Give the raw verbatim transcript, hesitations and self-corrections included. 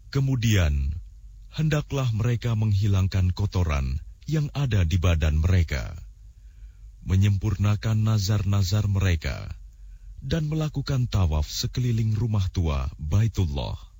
Kemudian, hendaklah mereka menghilangkan kotoran yang ada di badan mereka, menyempurnakan nazar-nazar mereka, dan melakukan tawaf sekeliling rumah tua Baitullah.